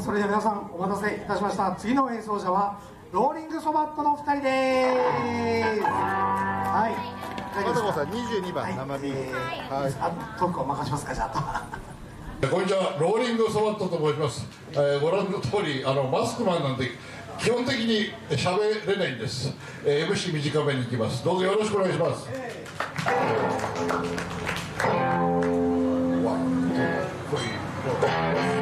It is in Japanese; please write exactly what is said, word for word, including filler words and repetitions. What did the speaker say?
それでは皆さんお待たせいたしました。次の演奏者はローリングソバットのふたりです。はい、 まどこさんにじゅうにばん、 はい、 生ビール、 はい、 はい、 あトークを任しますか。じゃあこんにちは、ローリングソバットと申します。えー、ご覧の通りあのマスクマンなんで基本的に喋れないんです。えー、エムシー 短めにいきます。どうぞよろしくお願いします。ワン、ツー、スリー、フォー